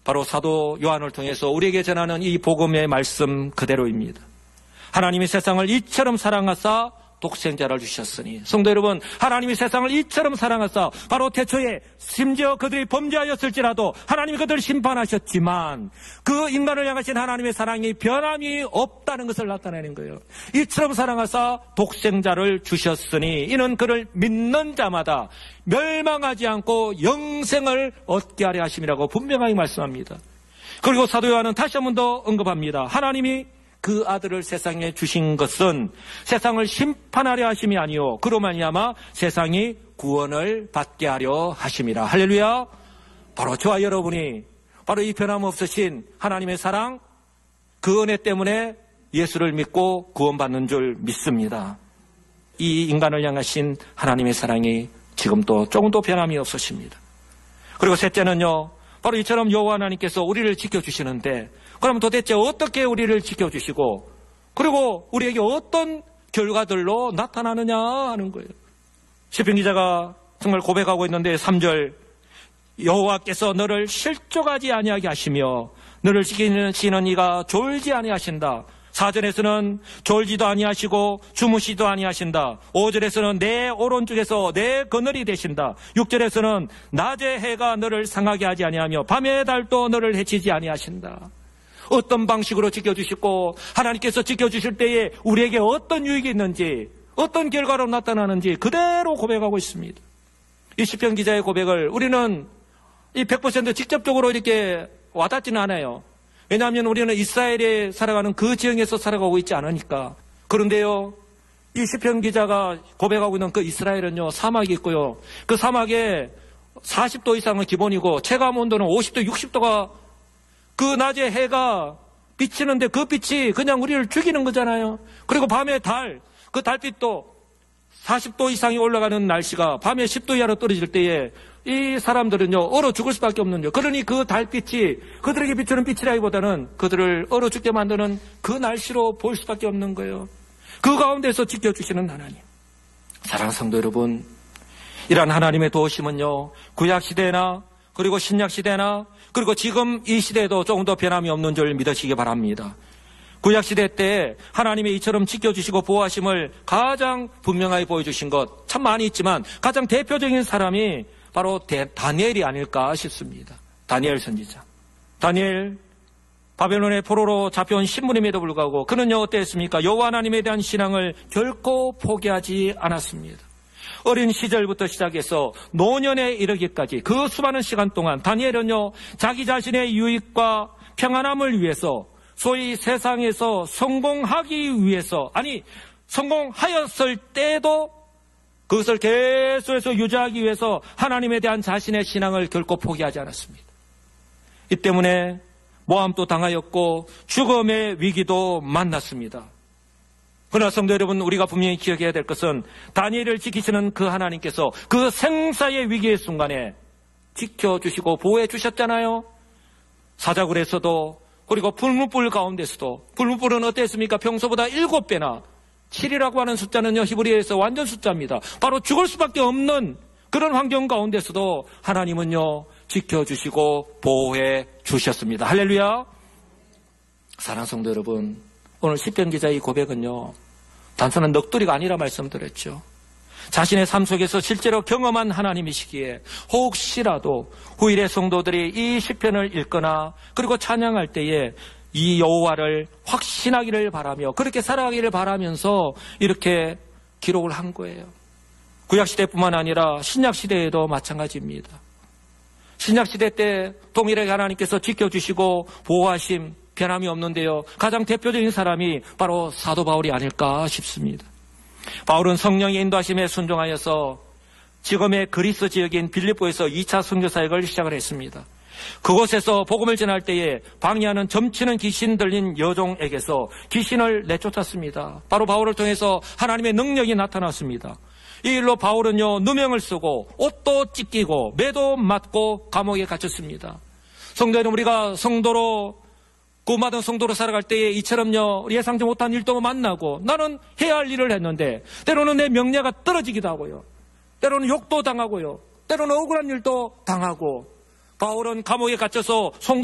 바로 사도 요한을 통해서 우리에게 전하는 이 복음의 말씀 그대로입니다. 하나님이 세상을 이처럼 사랑하사 독생자를 주셨으니, 성도 여러분, 하나님이 세상을 이처럼 사랑하사 바로 태초에 심지어 그들이 범죄하였을지라도 하나님이 그들을 심판하셨지만 그 인간을 향하신 하나님의 사랑이 변함이 없다는 것을 나타내는 거예요. 이처럼 사랑하사 독생자를 주셨으니 이는 그를 믿는 자마다 멸망하지 않고 영생을 얻게 하려 하심이라고 분명하게 말씀합니다. 그리고 사도 요한은 다시 한 번 더 언급합니다. 하나님이 그 아들을 세상에 주신 것은 세상을 심판하려 하심이 아니요 그로 말미암아 세상이 구원을 받게 하려 하심이라. 할렐루야. 바로 저와 여러분이 바로 이 변함없으신 하나님의 사랑, 그 은혜 때문에 예수를 믿고 구원받는 줄 믿습니다. 이 인간을 향하신 하나님의 사랑이 지금도 조금도 변함이 없으십니다. 그리고 셋째는요, 바로 이처럼 여호와 하나님께서 우리를 지켜주시는데, 그럼 도대체 어떻게 우리를 지켜주시고 그리고 우리에게 어떤 결과들로 나타나느냐 하는 거예요. 시편 기자가 정말 고백하고 있는데 3절, 여호와께서 너를 실족하지 아니하게 하시며 너를 지키시는 이가 졸지 아니하신다. 4절에서는 졸지도 아니하시고 주무시도 아니하신다. 5절에서는 내 오른쪽에서 내 그늘이 되신다. 6절에서는 낮의 해가 너를 상하게 하지 아니하며 밤의 달도 너를 해치지 아니하신다. 어떤 방식으로 지켜주시고 하나님께서 지켜주실 때에 우리에게 어떤 유익이 있는지, 어떤 결과로 나타나는지 그대로 고백하고 있습니다. 이 시편 기자의 고백을 우리는 이 100% 직접적으로 이렇게 와닿지는 않아요. 왜냐하면 우리는 이스라엘에 살아가는 그 지형에서 살아가고 있지 않으니까. 그런데요, 이 시편 기자가 고백하고 있는 그 이스라엘은요, 사막이 있고요, 그 사막에 40도 이상은 기본이고 체감 온도는 50도, 60도가, 그 낮에 해가 비치는데 그 빛이 그냥 우리를 죽이는 거잖아요. 그리고 밤에 그 달빛도 40도 이상이 올라가는 날씨가 밤에 10도 이하로 떨어질 때에 이 사람들은요, 얼어 죽을 수밖에 없는 거예요. 그러니 그 달빛이 그들에게 비추는 빛이라기보다는 그들을 얼어 죽게 만드는 그 날씨로 볼 수밖에 없는 거예요. 그 가운데서 지켜주시는 하나님. 사랑하는 성도 여러분, 이러한 하나님의 도우심은요, 구약시대나 그리고 신약시대나 그리고 지금 이 시대에도 조금 더 변함이 없는 줄 믿으시기 바랍니다. 구약시대 때 하나님이 이처럼 지켜주시고 보호하심을 가장 분명하게 보여주신 것 참 많이 있지만 가장 대표적인 사람이 바로 다니엘이 아닐까 싶습니다. 다니엘 선지자. 다니엘, 바벨론의 포로로 잡혀온 신분임에도 불구하고 그는요, 어땠습니까? 여호와 하나님에 대한 신앙을 결코 포기하지 않았습니다. 어린 시절부터 시작해서 노년에 이르기까지 그 수많은 시간 동안 다니엘은요, 자기 자신의 유익과 평안함을 위해서, 소위 세상에서 성공하기 위해서, 아니 성공하였을 때도 그것을 계속해서 유지하기 위해서 하나님에 대한 자신의 신앙을 결코 포기하지 않았습니다. 이 때문에 모함도 당하였고 죽음의 위기도 만났습니다. 그러나 성도 여러분, 우리가 분명히 기억해야 될 것은 다니엘을 지키시는 그 하나님께서 그 생사의 위기의 순간에 지켜주시고 보호해 주셨잖아요. 사자굴에서도, 그리고 불문불 가운데서도. 불문불은 어땠습니까? 평소보다 7배나, 7이라고 하는 숫자는요, 히브리어에서 완전 숫자입니다. 바로 죽을 수밖에 없는 그런 환경 가운데서도 하나님은요, 지켜주시고 보호해 주셨습니다. 할렐루야. 사랑하는 성도 여러분, 오늘 시편 기자의 고백은요, 단순한 넋두리가 아니라 말씀드렸죠. 자신의 삶 속에서 실제로 경험한 하나님이시기에 혹시라도 후일의 성도들이 이 시편을 읽거나 그리고 찬양할 때에 이 여호와를 확신하기를 바라며 그렇게 살아가기를 바라면서 이렇게 기록을 한 거예요. 구약시대뿐만 아니라 신약시대에도 마찬가지입니다. 신약시대 때 동일하게 하나님께서 지켜주시고 보호하심 변함이 없는데요, 가장 대표적인 사람이 바로 사도 바울이 아닐까 싶습니다. 바울은 성령의 인도하심에 순종하여서 지금의 그리스 지역인 빌립보에서 2차 선교 사역을 시작을 했습니다. 그곳에서 복음을 전할 때에 방해하는 점치는 귀신 들린 여종에게서 귀신을 내쫓았습니다. 바로 바울을 통해서 하나님의 능력이 나타났습니다. 이 일로 바울은요, 누명을 쓰고 옷도 찢기고 매도 맞고 감옥에 갇혔습니다. 성도 여러분, 우리가 성도로 구원받은 성도로 살아갈 때에 이처럼요, 예상치 못한 일도 만나고 나는 해야 할 일을 했는데 때로는 내 명예가 떨어지기도 하고요, 때로는 욕도 당하고요, 때로는 억울한 일도 당하고, 바울은 감옥에 갇혀서